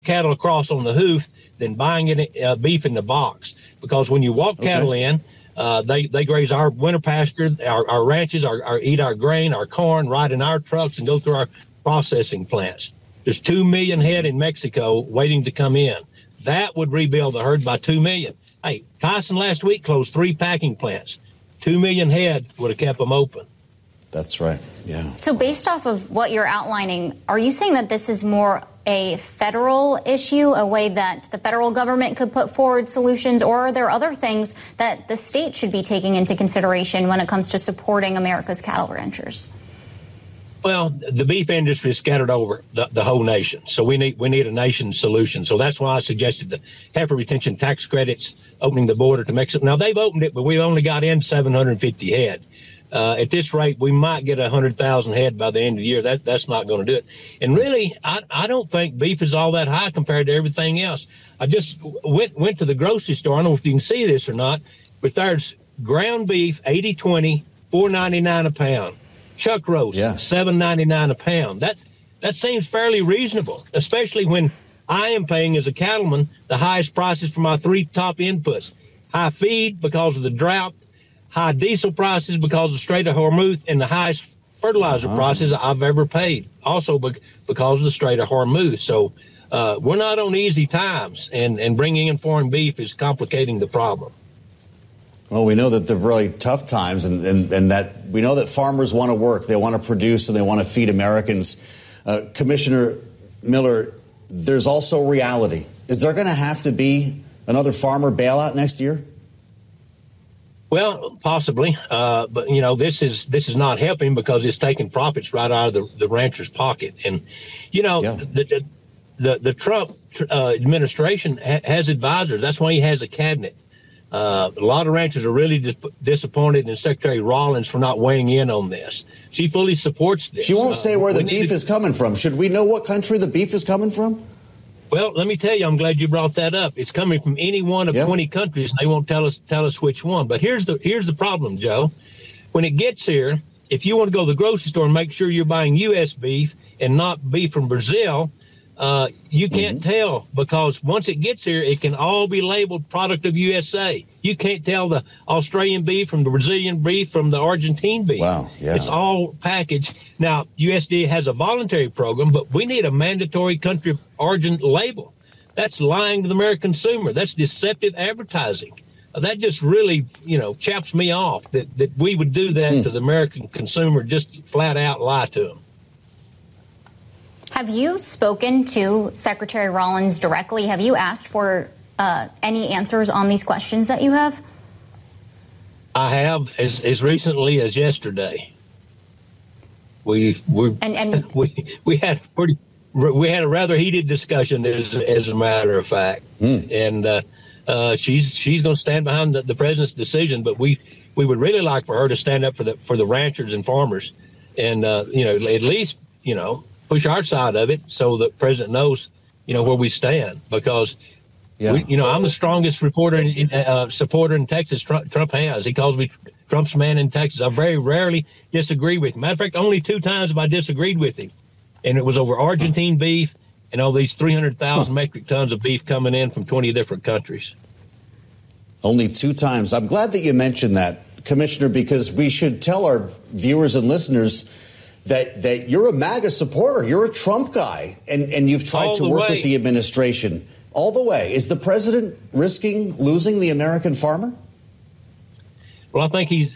cattle across on the hoof than buying it beef in the box, because when you walk cattle in, they graze our winter pasture, our ranches, eat our grain, our corn, ride in our trucks and go through our processing plants. There's 2 million head in Mexico waiting to come in. That would rebuild the herd by 2 million. Hey, Tyson last week closed 3 packing plants. 2 million head would have kept them open. That's right. Yeah. So based off of what you're outlining, are you saying that this is more a federal issue, a way that the federal government could put forward solutions, or are there other things that the state should be taking into consideration when it comes to supporting America's cattle ranchers? Well, the beef industry is scattered over the whole nation, so we need a nation solution. So that's why I suggested the heifer retention tax credits, opening the border to Mexico. Now, they've opened it, but we've only got in 750 head. At this rate, we might get 100,000 head by the end of the year. That's not going to do it. And really, I don't think beef is all that high compared to everything else. I just went to the grocery store. I don't know if you can see this or not, but there's ground beef, 80-20, $4.99 a pound. Chuck roast, $7.99 a pound. That seems fairly reasonable, especially when I am paying as a cattleman the highest prices for my 3 top inputs: high feed because of the drought, high diesel prices because of the Strait of Hormuz, and the highest fertilizer prices I've ever paid, also because of the Strait of Hormuz. So we're not on easy times, and bringing in foreign beef is complicating the problem. Well, we know that they're really tough times, and that we know that farmers want to work, they want to produce, and they want to feed Americans. Commissioner Miller, there's also reality. Is there going to have to be another farmer bailout next year? Well, possibly, but this is not helping because it's taking profits right out of the rancher's pocket, and the Trump administration has advisors. That's why he has a cabinet. A lot of ranchers are really disappointed in Secretary Rawlings for not weighing in on this. She fully supports this. She won't say where the beef is coming from. Should we know what country the beef is coming from? Well, let me tell you, I'm glad you brought that up. It's coming from any one of 20 countries. They won't tell us which one. But here's the problem, Joe. When it gets here, if you want to go to the grocery store and make sure you're buying U.S. beef and not beef from Brazil, you can't tell, because once it gets here, it can all be labeled product of USA. You can't tell the Australian beef from the Brazilian beef from the Argentine beef. Wow, yeah. It's all packaged. Now, USDA has a voluntary program, but we need a mandatory country of origin label. That's lying to the American consumer. That's deceptive advertising. That just really, chaps me off that we would do that to the American consumer, just flat out lie to them. Have you spoken to Secretary Rawlings directly? Have you asked for any answers on these questions that you have? I have, as recently as yesterday. We had a rather heated discussion, as a matter of fact, and she's going to stand behind the president's decision. But we would really like for her to stand up for the ranchers and farmers, and at least push our side of it so the president knows, where we stand, because, I'm the strongest supporter in Texas Trump has. He calls me Trump's man in Texas. I very rarely disagree with him. Matter of fact, only 2 times have I disagreed with him, and it was over Argentine beef and all these 300,000 metric tons of beef coming in from 20 different countries. Only 2 times. I'm glad that you mentioned that, Commissioner, because we should tell our viewers and listeners that you're a MAGA supporter. You're a Trump guy, and you've tried to work with the administration all the way. Is the president risking losing the American farmer? Well, I think he's,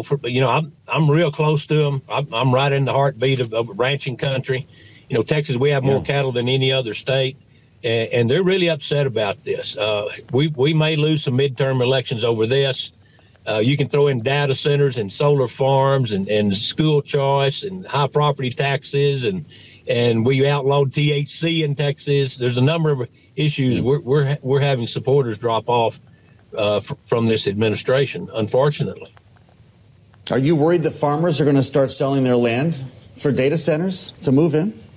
I'm real close to him. I'm right in the heartbeat of ranching country. Texas, we have more cattle than any other state, and they're really upset about this. We may lose some midterm elections over this. You can throw in data centers and solar farms and school choice and high property taxes, and we outlawed THC in Texas. There's a number of issues. We're having supporters drop off from this administration, unfortunately. Are you worried that farmers are going to start selling their land for data centers to move in?